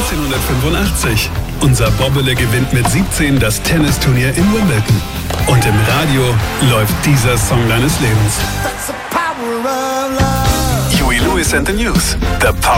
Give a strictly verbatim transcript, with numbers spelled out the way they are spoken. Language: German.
neunzehnhundertfünfundachtzig. Unser Bobbele gewinnt mit siebzehn das Tennisturnier in Wimbledon. Und im Radio läuft dieser Song deines Lebens. Huey Lewis and the News. The Power